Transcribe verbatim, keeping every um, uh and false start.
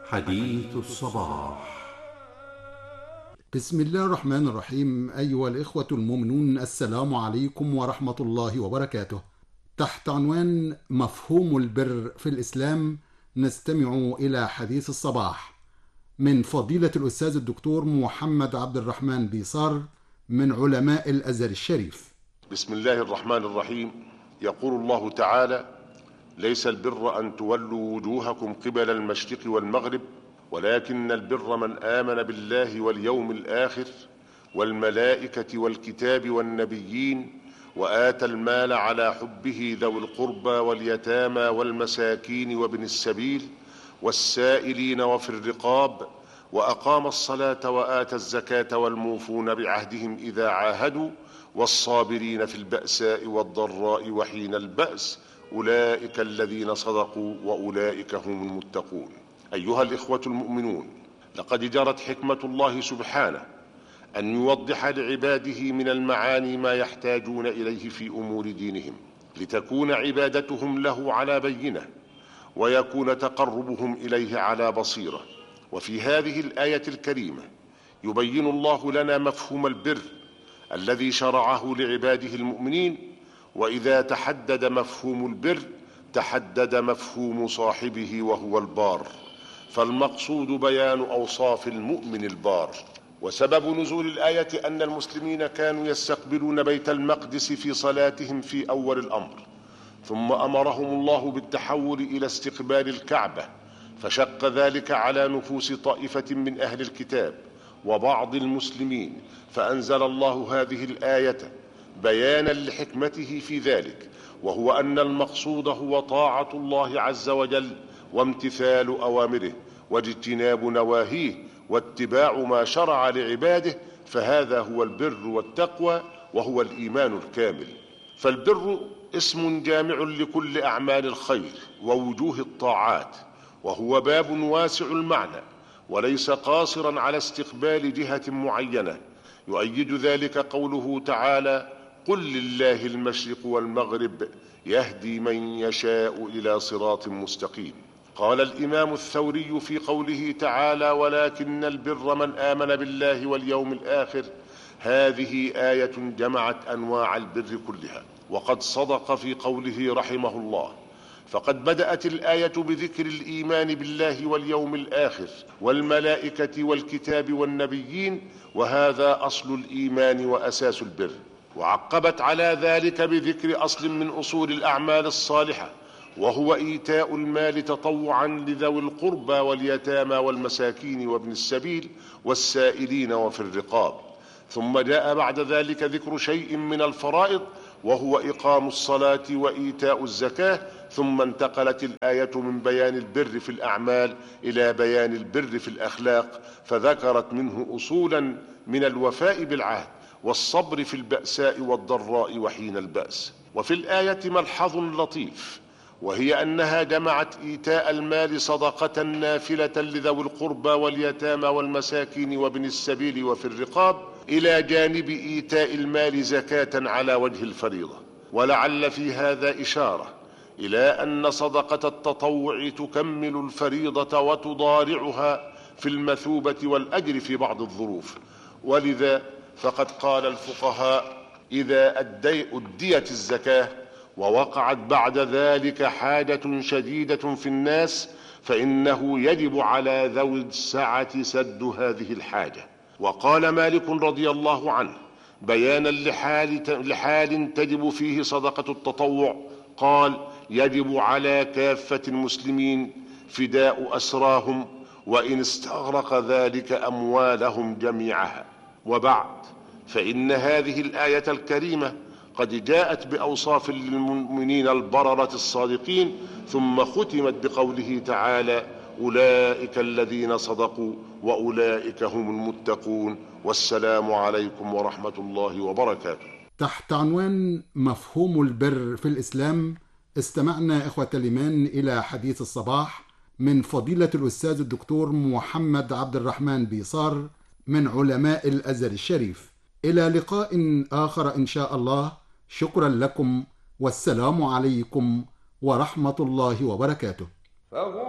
حديث الصباح. بسم الله الرحمن الرحيم. أيها الإخوة المؤمنون، السلام عليكم ورحمة الله وبركاته. تحت عنوان مفهوم البر في الإسلام نستمع إلى حديث الصباح من فضيلة الأستاذ الدكتور محمد عبد الرحمن بيصار من علماء الأزهر الشريف. بسم الله الرحمن الرحيم. يقول الله تعالى: ليس البر أن تولوا وجوهكم قبل المشرق والمغرب ولكن البر من آمن بالله واليوم الآخر والملائكة والكتاب والنبيين وآتى المال على حبه ذوي القربى واليتامى والمساكين وابن السبيل والسائلين وفي الرقاب وأقام الصلاة وآتى الزكاة والموفون بعهدهم إذا عاهدوا والصابرين في البأساء والضراء وحين البأس أولئك الذين صدقوا وأولئك هم المتقون. أيها الإخوة المؤمنون، لقد جرت حكمة الله سبحانه أن يوضح لعباده من المعاني ما يحتاجون إليه في أمور دينهم لتكون عبادتهم له على بينة ويكون تقربهم إليه على بصيرة. وفي هذه الآية الكريمة يبين الله لنا مفهوم البر الذي شرعه لعباده المؤمنين، وإذا تحدد مفهوم البر تحدد مفهوم صاحبه وهو البار، فالمقصود بيان أوصاف المؤمن البار. وسبب نزول الآية أن المسلمين كانوا يستقبلون بيت المقدس في صلاتهم في أول الأمر، ثم أمرهم الله بالتحول إلى استقبال الكعبة، فشق ذلك على نفوس طائفة من أهل الكتاب وبعض المسلمين، فأنزل الله هذه الآية بيانا لحكمته في ذلك، وهو أن المقصود هو طاعة الله عز وجل وامتثال أوامره واجتناب نواهيه واتباع ما شرع لعباده، فهذا هو البر والتقوى وهو الإيمان الكامل. فالبر اسم جامع لكل أعمال الخير ووجوه الطاعات، وهو باب واسع المعنى وليس قاصرا على استقبال جهة معينة. يؤيد ذلك قوله تعالى: قل لله المشرق والمغرب يهدي من يشاء إلى صراط مستقيم. قال الإمام الثوري في قوله تعالى: ولكن البر من آمن بالله واليوم الآخر، هذه آية جمعت أنواع البر كلها. وقد صدق في قوله رحمه الله، فقد بدأت الآية بذكر الإيمان بالله واليوم الآخر والملائكة والكتاب والنبيين، وهذا أصل الإيمان وأساس البر، وعقبت على ذلك بذكر أصل من أصول الأعمال الصالحة، وهو إيتاء المال تطوعا لذوي القربى واليتامى والمساكين وابن السبيل والسائلين وفي الرقاب. ثم جاء بعد ذلك ذكر شيء من الفرائض، وهو إقام الصلاة وإيتاء الزكاة، ثم انتقلت الآية من بيان البر في الأعمال إلى بيان البر في الأخلاق، فذكرت منه أصولا من الوفاء بالعهد والصبر في البأساء والضراء وحين البأس. وفي الآية ملحظ لطيف، وهي أنها جمعت إيتاء المال صدقة نافلة لذوي القربى واليتامى والمساكين وابن السبيل وفي الرقاب، إلى جانب إيتاء المال زكاة على وجه الفريضة. ولعل في هذا إشارة إلى أن صدقة التطوع تكمل الفريضة وتضارعها في المثوبة والأجر في بعض الظروف. ولذا فقد قال الفقهاء: إذا أديت الزكاة ووقعت بعد ذلك حاجة شديدة في الناس فإنه يجب على ذوي السعة سد هذه الحاجة. وقال مالك رضي الله عنه بيانا لحال, لحال تجب فيه صدقة التطوع، قال: يجب على كافة المسلمين فداء أسراهم وإن استغرق ذلك أموالهم جميعها. وبعد، فإن هذه الآية الكريمة قد جاءت بأوصاف للمؤمنين البررة الصادقين، ثم ختمت بقوله تعالى: أولئك الذين صدقوا وأولئك هم المتقون، والسلام عليكم ورحمة الله وبركاته. تحت عنوان مفهوم البر في الإسلام استمعنا إخوة الإيمان إلى حديث الصباح من فضيلة الأستاذ الدكتور محمد عبد الرحمن بيصار من علماء الأزهر الشريف. إلى لقاء آخر إن شاء الله. شكرا لكم، والسلام عليكم ورحمة الله وبركاته.